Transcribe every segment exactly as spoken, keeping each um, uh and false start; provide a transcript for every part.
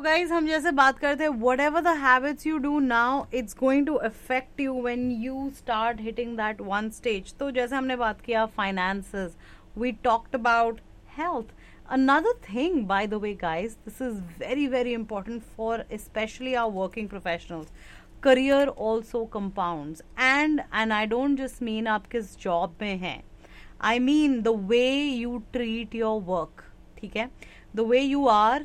Guys हम जैसे बात करते हैं, what ever the habits you do now it's going to affect you when you start hitting that one stage. तो जैसे हमने बात किया finances, we talked about health. Another thing, by the way, guys, this is very, very important for especially our working professionals. Career also compounds. And, and I don't just mean आप किस job में हैं. I mean the way you treat your work. ठीक है? The way you are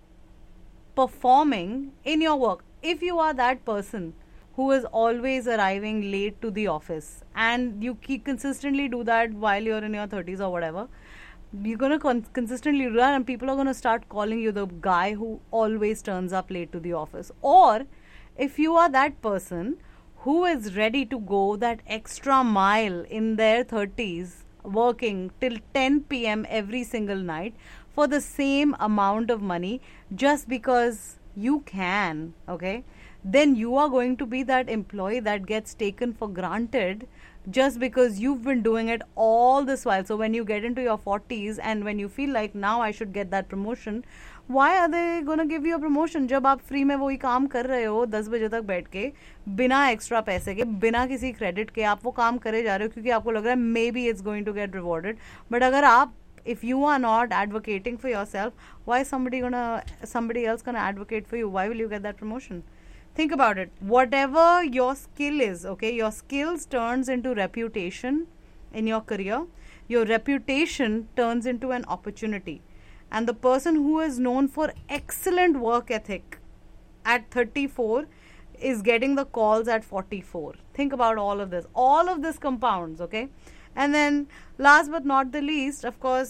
performing in your work. If you are that person who is always arriving late to the office and you keep consistently do that while you're in your thirties or whatever, you're going to con- consistently do that and people are going to start calling you the guy who always turns up late to the office. Or if you are that person who is ready to go that extra mile in their thirties, working till ten p.m. every single night for the same amount of money just because you can, okay, then you are going to be that employee that gets taken for granted just because you've been doing it all this while. So when you get into your forties and when you feel like now I should get that promotion, why are they going to give you a promotion जब आप free में वही काम कर रहे हो दस बजे तक बैठ के बिना एक्स्ट्रा पैसे के, बिना किसी क्रेडिट के आप वो काम करे जा रहे हो क्योंकि आपको लग रहा है may be it's going to get rewarded. But अगर आप if you are not advocating for yourself, why is somebody gonna somebody else gonna advocate for you? Why will you get that promotion? Think about it. Whatever your skill is, okay, your skills turns into reputation in your career. Your reputation turns into an opportunity. And the person who is known for excellent work ethic at thirty-four is getting the calls at forty-four. Think about all of this. All of this compounds, okay? And then last but not the least, of course,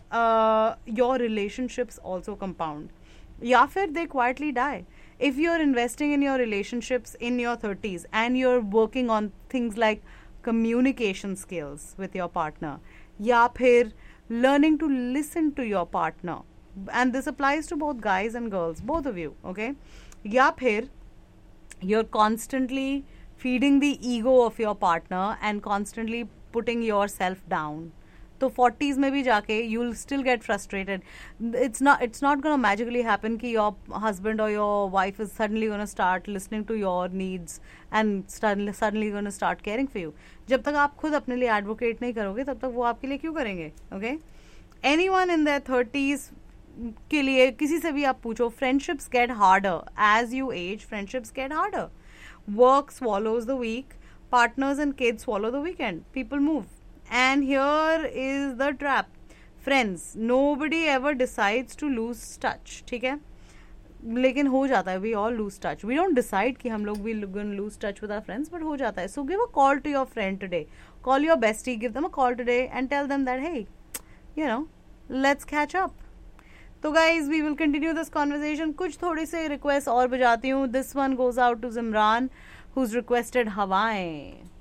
uh, your relationships also compound. या फिर they quietly die. If you're investing in your relationships in your thirties and you're working on things like communication skills with your partner, या फिर learning to listen to your partner, and this applies to both guys and girls, both of you, okay? या फिर you're constantly feeding the ego of your partner and constantly putting yourself down. तो forties में भी जाके you'll still get frustrated. It's not it's not going to magically happen कि your husband or your wife is suddenly going to start listening to your needs and suddenly suddenly going to start caring for you. जब तक आप खुद अपने लिए advocate नहीं करोगे तब तक वो आपके लिए क्यों करेंगे? Okay? Anyone in their thirties के लिए किसी से भी आप पूछो, friendships get harder as you age. Friendships get harder. Work swallows the week. Partners and kids swallow the weekend. People move. And here is the trap. Friends, nobody ever decides to lose touch. ठीक है? लेकिन हो जाता है. We all lose touch. We don't decide कि हम लोग we gonna lose touch with our friends, but हो जाता है. So give a call to your friend today. Call your bestie. Give them a call today and tell them that, hey, you know, let's catch up. तो guys, we will continue this conversation. कुछ थोड़ी से requests और बजाती हूँ. This one goes out to Zimran, who's requested Hawaii.